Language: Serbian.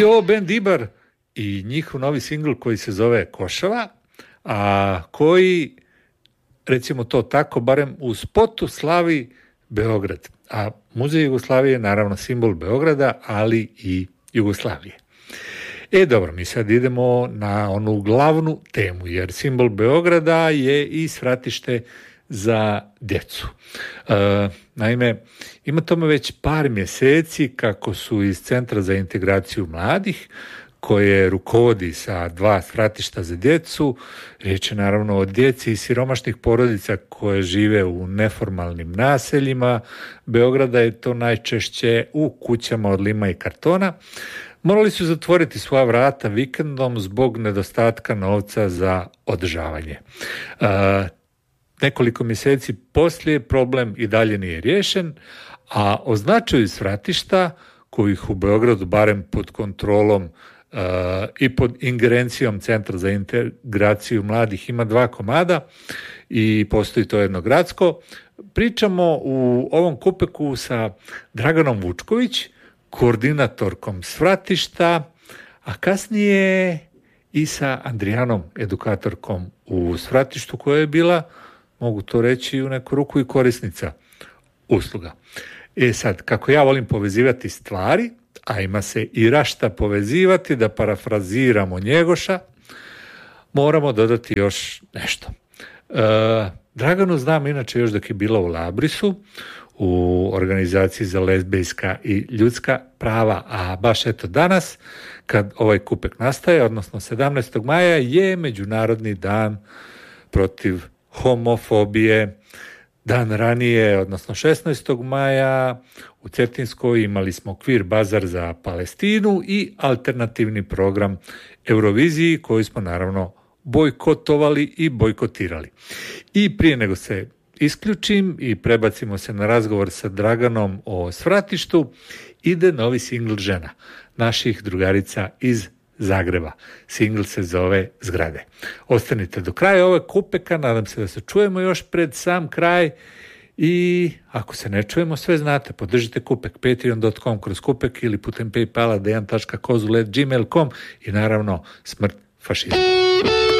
ovo band Ibar i njihov novi singl koji se zove Košava, a koji, recimo to tako, barem u spotu slavi Beograd. A Muzej Jugoslavije je naravno simbol Beograda, ali i Jugoslavije. Dobro, mi sad idemo na onu glavnu temu, jer simbol Beograda je i svratište za djecu. Naime, ima tome već par mjeseci kako su iz Centra za integraciju mladih, koje rukovodi sa 2 svratišta za djecu, riječ je naravno o djeci iz siromašnih porodica koje žive u neformalnim naseljima Beograda, je to najčešće u kućama od lima i kartona, morali su zatvoriti svoja vrata vikendom zbog nedostatka novca za održavanje. Nekoliko mjeseci poslije problem i dalje nije riješen, a o značaju svratišta, kojih u Beogradu barem pod kontrolom i pod ingerencijom Centra za integraciju mladih ima 2 komada i postoji to jedno gradsko, pričamo u ovom kupeku sa Draganom Vučković, koordinatorkom svratišta, a kasnije i sa Andrijanom, edukatorkom u svratištu, koja je bila, mogu to reći, u neku ruku i korisnica usluga. Sad, kako ja volim povezivati stvari, a ima se i rašta povezivati, da parafraziramo Njegoša, moramo dodati još nešto. Draganu znam inače još dok je bila u Labrisu, u organizaciji za lezbijska i ljudska prava, a baš eto danas, kad ovaj kupek nastaje, odnosno 17. maja, je Međunarodni dan protiv homofobije. Dan ranije, odnosno 16. maja, u Cetinskoj imali smo Kvir bazar za Palestinu i alternativni program Euroviziji, koji smo naravno bojkotovali i bojkotirali. I prije nego se isključim i prebacimo se na razgovor sa Draganom o svratištu, ide novi singl Žena, naših drugarica iz Zagreba. Singl se zove Zgrade. Ostanite do kraja ove kupeka, nadam se da se čujemo još pred sam kraj i ako se ne čujemo, sve znate, podržite kupek patreon.com/kupek ili putem PayPala dejan.kozul@gmail.com i naravno smrt fašizmu.